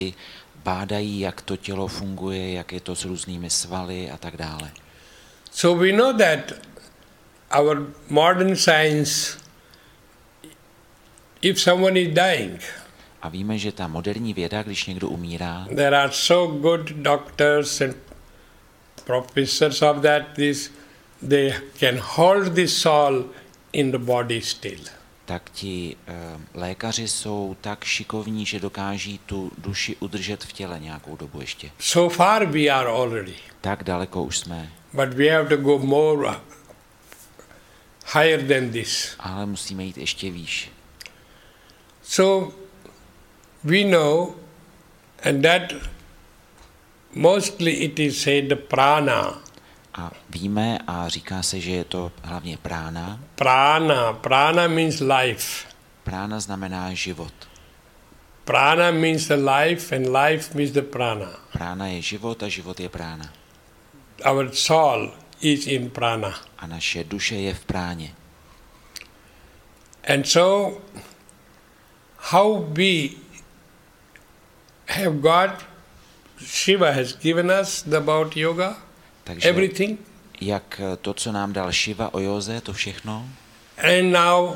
bádají, jak to tělo funguje, jak je to s různými svaly a tak dále. So we know that our modern science, if someone is dying, A víme, že ta moderní věda, když někdo umírá, there are so good doctors and professors of that, they can hold the soul in the body still. tak ti lékaři jsou tak šikovní, že dokáží tu duši udržet v těle nějakou dobu ještě. So far we are already, Tak daleko už jsme, but we have to go more higher than this. ale musíme jít ještě výš. So we know, and that mostly it is said the prana. A víme a říká se, že je to hlavně prána. Prana means life. Prána znamená život. Prana means the life and life means the prana. Prána je život a život je prána. Our soul is in prana. A naše duše je v práně. And so how we have got, Shiva has given us about yoga, Takže everything. jak to, co nám dal Shiva o józe, to všechno. And now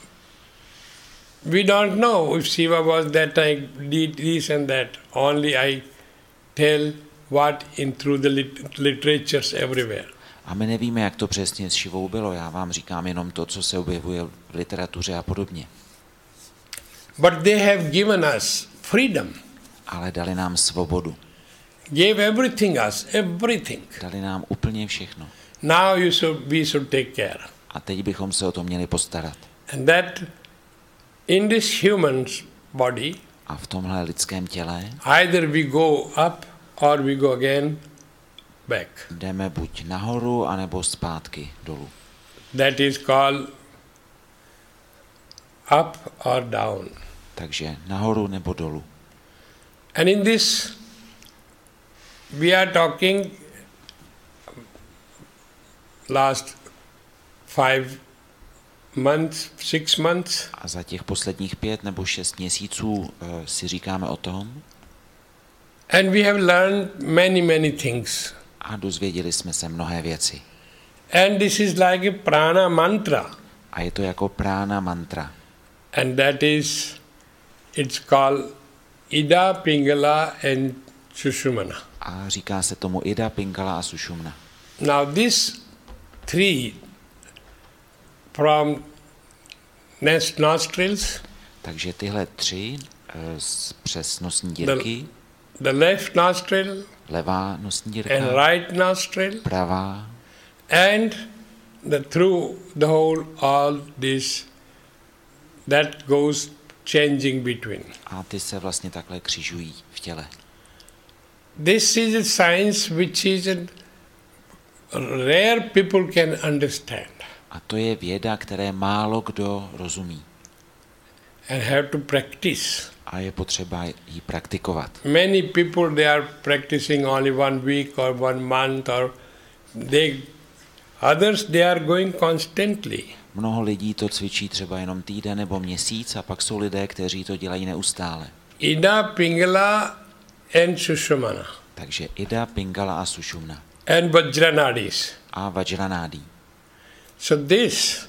we don't know if Shiva was that I did this and that. Only I tell what in through the literatures everywhere. A my nevíme, jak to přesně s Shivou bylo. Já vám říkám jenom to, co se objevuje v literatuře a podobně. But they have given us freedom. Ale dali nám svobodu. Gave everything us, everything. Dali nám úplně všechno. Now we should take care. A teď bychom se o to měli postarat. And that in this human body, A v tomhle lidském těle either we go up or we go again back. jdeme buď nahoru, anebo zpátky dolů. That is called up or down. Takže nahoru nebo dolů. And in this, we are talking last 5 months, 6 months. A za těch posledních 5 nebo 6 měsíců si říkáme o tom. And we have learned many things. A dozvěděli jsme se mnohé věci. And this is like a prana mantra. A je to jako prána mantra. And that is, it's called Ida, Pingala and Sushumna. A říká se tomu Ida, Pingala a Sushumna. Now these 3 from nostrils, Takže tyhle 3 přes nosní dírky, the left nostril levá nosní dírka, and right nostril, pravá and through the whole all this, that goes changing between. a ty se vlastně takhle křižují v těle. This is a science which is rare people can understand A to je věda, které málo kdo rozumí. and have to practice. A je potřeba ji praktikovat. Many people, they are practicing only 1 week or 1 month, or others they are going constantly. Mnoho lidí to cvičí třeba jenom týden nebo měsíc a pak jsou lidé, kteří to dělají neustále. Ida, Pingala and Sushumna Takže Ida, Pingala a Sushumna. and Vajranadis. A Vajranádí. So this,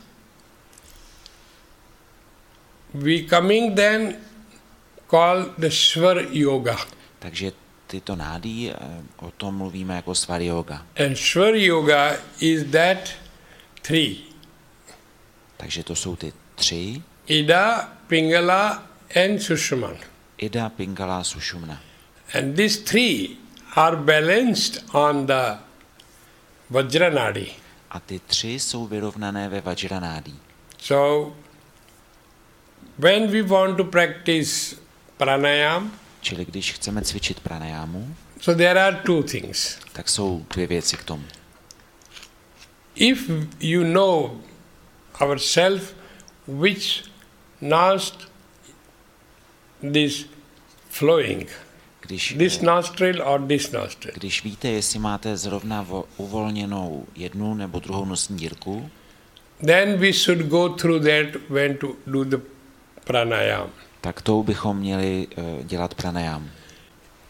we coming then call the Swar Yoga. Takže tyto nádí, o tom mluvíme jako Svar Yoga. And Swar Yoga is that 3. Takže to jsou ty 3. Ida, Pingala and Sushumna. Ida, Pingala a Sushumna. And these 3 are balanced on the Vajranadi. A ty 3 jsou vyrovnané ve Vajranádí. So, when we want to practice pranayam, Čili když chceme cvičit pranajámu, so there are 2 things. tak jsou 2 věci k tomu. If you know ourself, which nostril this flowing, this nostril or this nostril. Když víte, jestli máte zrovna uvolněnou jednu nebo druhou nosní dírku, then we should go through that when to do the pranayam. tak tou bychom měli dělat pranayam.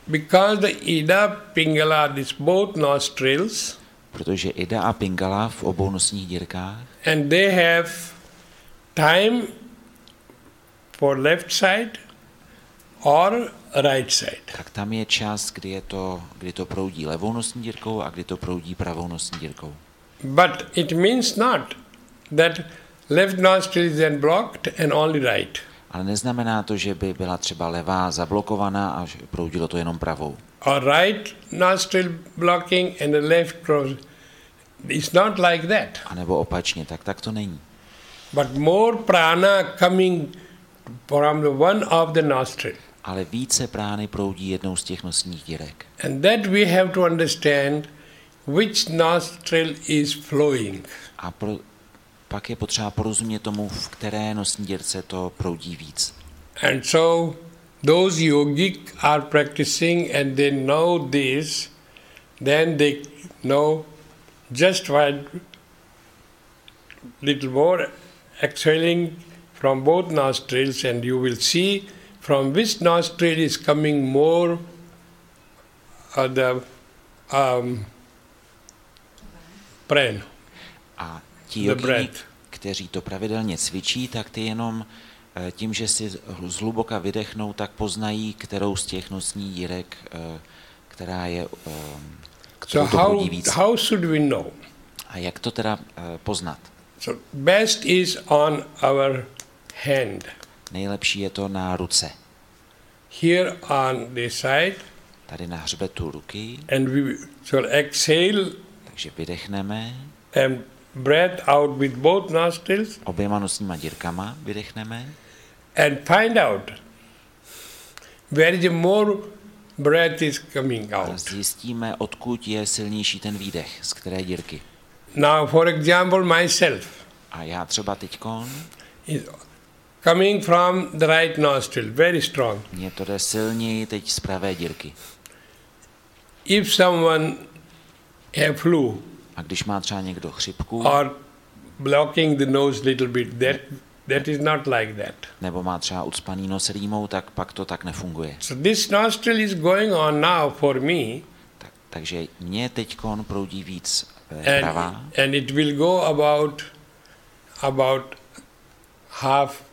because the Ida, Pingala, these both nostrils, protože Ida a Pingala v obou nosních dírkách and they have time for left side or right side. tak tam je čas, kdy to proudí levou nosní dírkou a kdy to proudí pravou nosní dírkou. But it means not that left nostril is then blocked and only right. Ale neznamená to, že by byla třeba levá zablokovaná a že proudilo to jenom pravou. Or right nostril blocking and the left cross. It's not like that. A nebo opačně, tak to není. But more prana coming from the one of the nostril. Ale více prány proudí jednou z těch nosních dírek. And that we have to understand which nostril is flowing. A pak je potřeba porozumět tomu, v které nosní dírce to proudí víc. And so those yogic are practicing and they know this, then they know just by little more exhaling from both nostrils, and you will see from which nostril is coming more the prana. A ti The jogini, breath. kteří to pravidelně cvičí, tak ty jenom tím, že si zhluboka vydechnou, tak poznají, kterou z těch nosních dírek, která je, kterou to proudí víc. How should we know? A jak to teda poznat? So best is on our hand. Nejlepší je to na ruce. Here on the side, Tady na hřbetu ruky, and we shall exhale takže vydechneme, and breath out with both nostrils oběma nosníma dírkama vydechneme and find out where the more breath is coming a out. zjistíme, odkud je silnější ten výdech, z které dírky. Now, for example, myself A já třeba teďkon, is coming from the right nostril, very strong. mně to jde silněji teď z pravé dírky. If someone have flu A když má třeba někdo chřipku, or blocking the nose little bit, that is not like that. nebo má třeba ucpaný nos rýmou, tak pak to tak nefunguje. So this nostril is going on now for me, Takže mně teďkon proudí víc and pravá it will go about half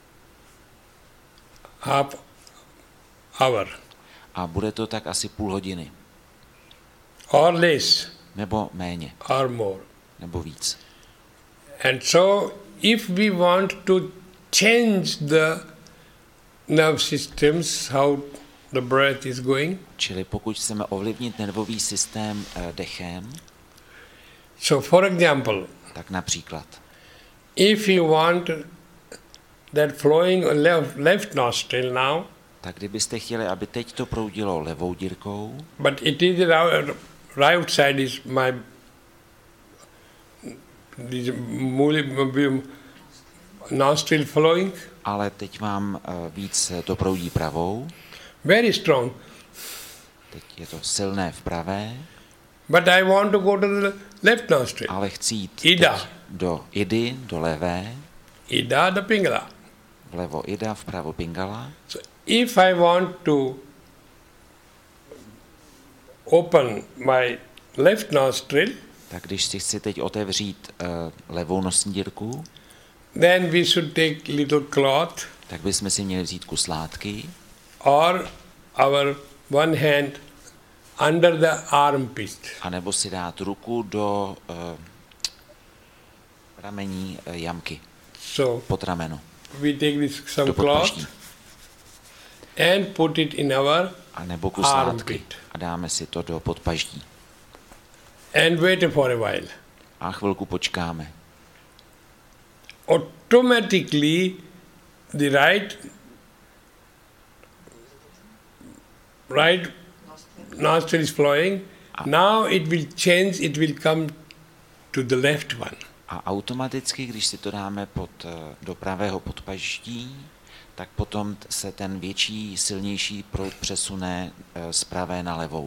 hour a bude to tak asi půl hodiny, or less nebo méně, or more. nebo víc. And so if we want to change the nerve systems, how the breath is going, Čili pokud chceme ovlivnit nervový systém dechem, so for example, tak například, if you want that flowing left nostril now, tak kdybyste chtěli, aby teď to proudilo levou dírkou, but it is right side is my nostril flowing, ale teď vám víc to proudí pravou, very strong. teď je to silné v pravé, But I want to go to the left nostril. ale chci jít Ida. teď do Idy, do levé, Ida the Pingala. vlevo Ida, vpravo Pingala. So if I want to open my left nostril, Tak když si chci teď otevřít levou nosní dírku, then we should take little cloth tak bychom si měli vzít kus látky or our one hand under the armpit. anebo si dát ruku do ramení jamky, So pod rameno, we take this some do podpaží. cloth and put it in our A nebo kus armpit. látky a dáme si to do podpaží. and wait for a while. A chvilku počkáme. Automatically the right nostril is flowing. Now it will change, it will come to the left one. A automaticky, když si to dáme do pravého podpaždí, tak potom se ten větší, silnější proud přesune z pravé na levou.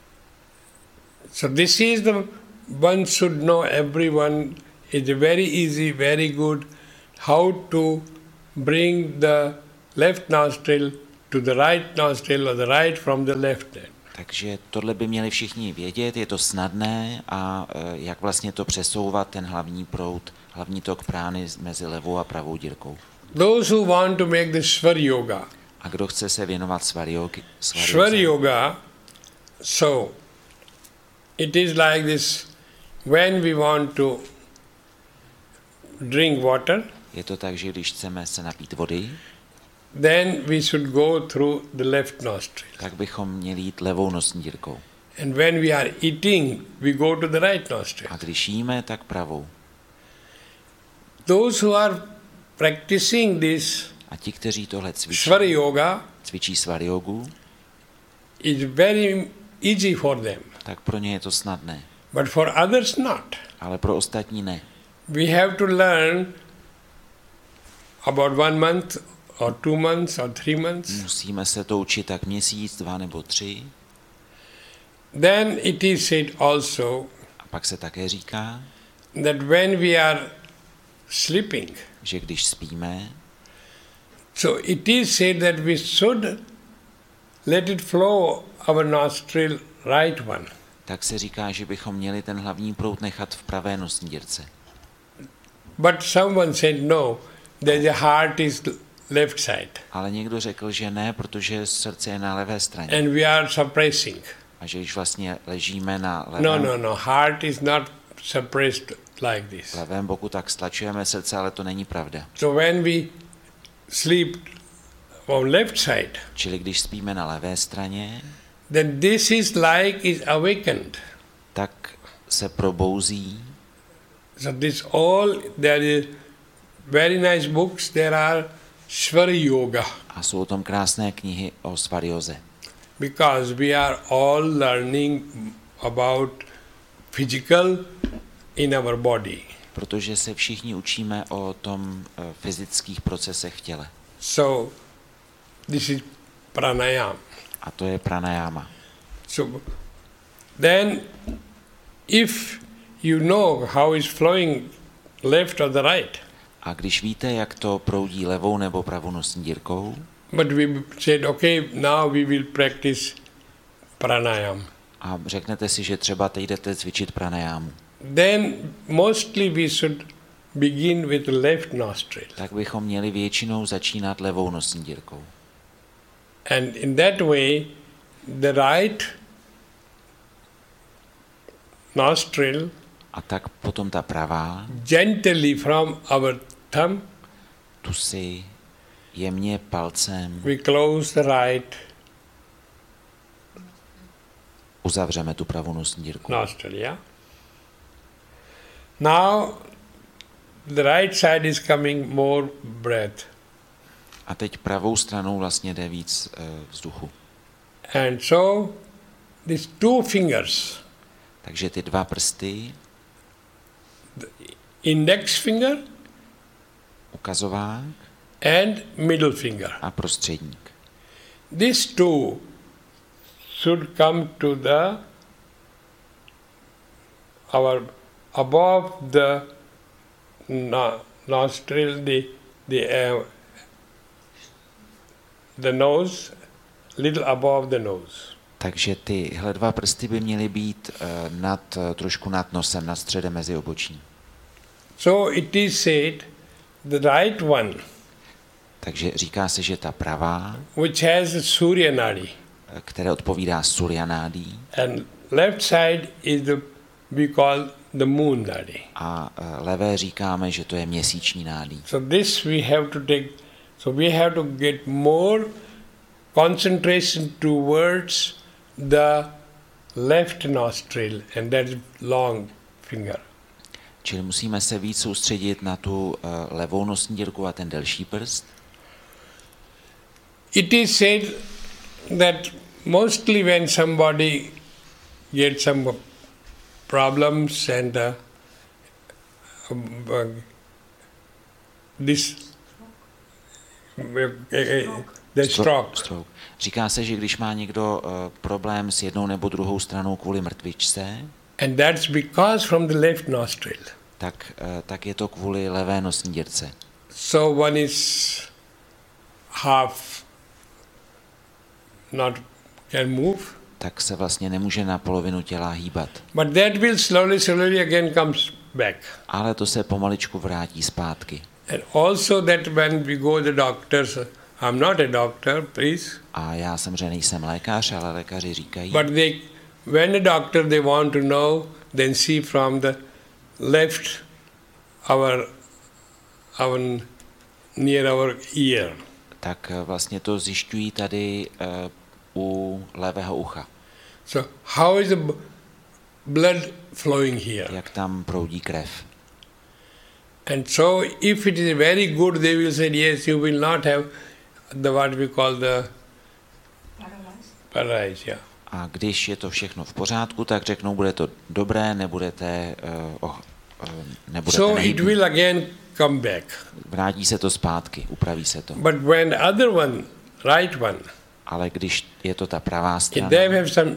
So this is the one should know, everyone. It's very easy, very good how to bring the left nostril to the right nostril or the right from the left end. Takže tohle by měli všichni vědět, je to snadné a jak vlastně to přesouvat, ten hlavní proud, hlavní tok prány mezi levou a pravou dírkou. Those who want to make the Swar Yoga. A kdo chce se věnovat Swar Yoga, so it is like this, when we want to drink water, je to tak, že když chceme se napít vody, then we should go through the left nostril. tak bychom měli jít levou nosní dírkou. And when we are eating, we go to the right nostril. A když jíme, tak pravou. Those who are practicing this A ti, kteří tohle Swar Yoga, cvičí Swar Yogu, is very easy for them. tak pro ně je to snadné. But for others not. Ale pro ostatní ne. We have to learn about 1 month or 2 months or 3 months. Musíme se to učit tak měsíc, 2 nebo 3. Then it is said also A pak se také říká, that when we are sleeping, že když spíme, so it is said that we should let it flow our nostril right one. tak se říká, že bychom měli ten hlavní proud nechat v pravé nosní dírce. But someone said no, the heart is left side. Ale někdo řekl, že ne, protože srdce je na levé straně. And we are suppressing. A že když vlastně ležíme na levém, No, heart is not suppressed like this. levém boku, tak stlačujeme srdce, ale to není pravda. So when we sleep on left side, Čili když spíme na levé straně, then this is like is awakened. tak se probouzí. So this all, there is very nice books, there are Swar Yoga. A jsou o tom krásné knihy o Swar Józe. Because we are all learning about physical in our body. Protože se všichni učíme o tom fyzických procesech v těle. So this is pranayama. A to je pranayama. So then if you know how is flowing left or the right, A když víte, jak to proudí levou nebo pravou nosní dírkou, but we said, okay, now we will practice pranayama. a řeknete si, že třeba teď jdete cvičit pranayamu, Then mostly we should begin with the left nostril. tak bychom měli většinou začínat levou nosní dírkou. And in that way, the right nostril A tak potom ta pravá, gently from our thumb, tu si jemně palcem we close the right uzavřeme tu pravou nosní dírku. nostril, yeah? Now, the right side is coming more breath. A teď pravou stranou vlastně jde víc vzduchu. And so, these 2 fingers, Takže ty 2 prsty, index finger ukazovák and middle finger, a prostředník. these 2 should come to the our above the nostril, the nose, little above the nose. Takže tyhle 2 prsty by měly být trošku nad nosem, nad středem mezi obočí. So it is said, the right one, Takže říká se, že ta pravá, which has a Surya Nadi, které odpovídá Surya Nadi, and left side is we call the Moon Nadi. a levé říkáme, že to je měsíční nádí. So this we have to take, so we have to get more concentration towards the left nostril, and that is long finger. Čili musíme se víc soustředit na tu levou nosní dírku a ten delší prst. It is said that mostly when somebody gets some problems and the stroke. Říká se, že když má někdo problém s jednou nebo druhou stranou kvůli mrtvičce, and that's because from the left nostril. Tak je to kvůli levé nosní dírce. So one is half not can move. tak se vlastně nemůže na polovinu těla hýbat. But that will slowly again comes back. Ale to se pomaličku vrátí zpátky. And also that when we go to the doctors, I'm not a doctor, please. A já samozřejmě nejsem lékař, ale lékaři říkají, But when the doctor they want to know, then see from the left our near our ear. tak vlastně to zjišťují tady u levého ucha. So how is the blood flowing here? Jak tam proudí krev. And so if it is very good, they will say, yes, you will not have the what we call the paralysis. Yeah. A když je to všechno v pořádku, tak řeknou, bude to dobré, nebudete So it nehybní. will again come back. Vrátí se to zpátky, upraví se to. But when the other one, right one, Ale když je to ta pravá if strana, they have some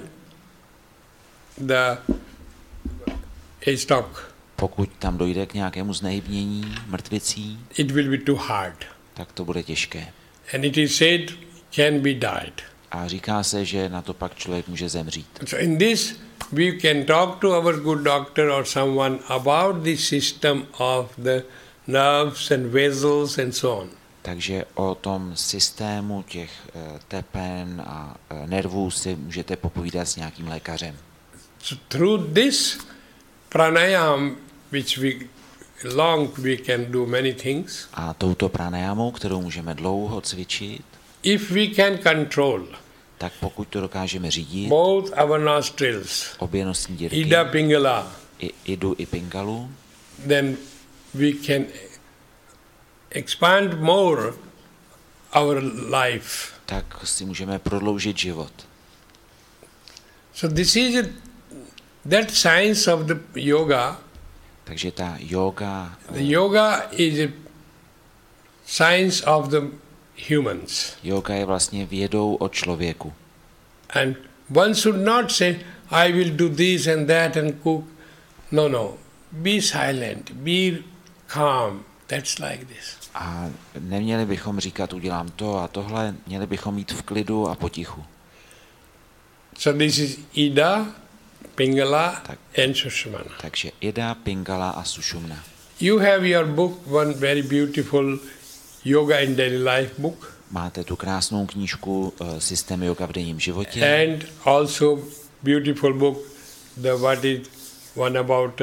a stock, pokud tam dojde k nějakému znehybnění mrtvicí, it will be too hard. tak to bude těžké. And it is said can be died. A říká se, že na to pak člověk může zemřít. So in this we can talk to our good doctor or someone about the system of the nerves and vessels and so on. Takže o tom systému těch tepen a nervů si můžete popovídat s nějakým lékařem. So through this pranayam, which we can do many things. A touto pranayamou, kterou můžeme dlouho cvičit, If we can control tak pokud to dokážeme řídit, both our nostrils, obě nosní dírky, Ida Pingala, Idu i Pingalu, then we can expand more our life. tak si můžeme prodloužit život. So this is that science of the yoga. Takže ta yoga, The yoga is a science of the humans. yoga je vlastně vědou o člověku. And one should not say, I will do this and that and cook. No. Be silent, be calm. That's like this. A neměli bychom říkat, udělám to a tohle, měli bychom jít v klidu a potichu. So this is Ida, Pingala Tak. and Sushumna. Takže Ida, Pingala a Sushumna. You have your book, one very beautiful Yoga in Daily Life book. Máte tu krásnou knížku Systém yoga v denním životě And also beautiful book, what is one about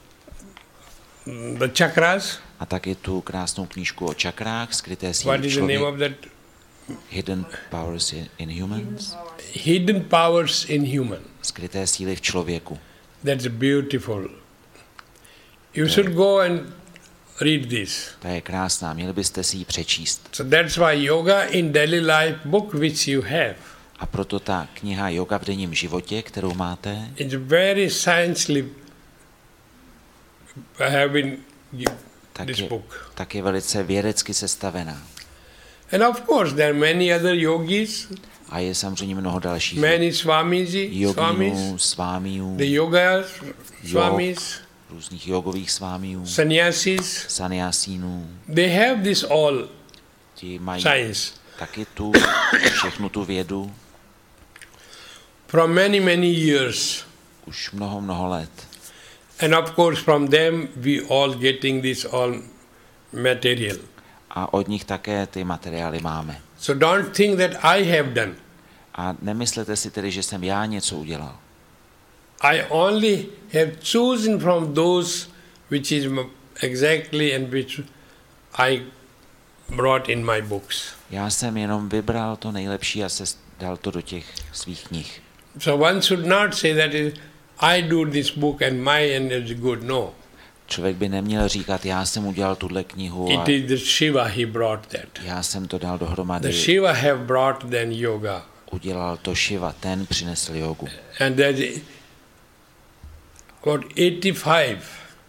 the chakras. a taky tu krásnou knížku o čakrách, skryté What síly is the name of člověka, that? Hidden Powers in Humans, Hidden powers in human. skryté síly v člověku. That's beautiful. You should go and read this. Ta je krásná, měli byste si ji přečíst. So that's why Yoga in Daily Life book which you have, A proto ta kniha Yoga v denním životě, kterou máte, it's very sciencely have been this book. tak je velice vědecky sestavená. And of course there are many other yogis, A je samozřejmě mnoho dalších many Swamiji, joginů, svámiů, the yoga Swamis, různých jogových svámiů, sannyasis. sanyasínů. They have this all Ti mají science taky všechnu tu vědu from many years. už mnoho let. And of course from them we all getting this all material. A od nich také ty materiály máme. So don't think that I have done. A nemyslete si tedy, že jsem já něco udělal. I only have chosen from those which is exactly and which I brought in my books. Já jsem jenom vybral to nejlepší a dal to do těch svých knih. So one should not say that I do this book and my end is good. No. Člověk by neměl říkat, já jsem udělal tuhle knihu It a is the Shiva, he brought that. já jsem to dal The dohromady. Shiva have brought then yoga. Udělal to Shiva, ten přinesl jogu. And that about 85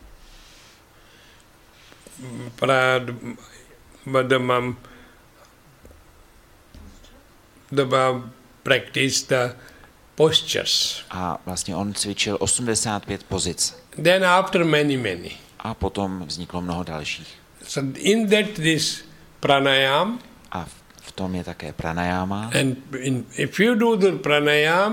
practice the postures. A vlastně on cvičil 85 pozic. Then after many. A potom vzniklo mnoho dalších. So in that this pranayam, A v tom je také pranayama. And if you do the pranayama,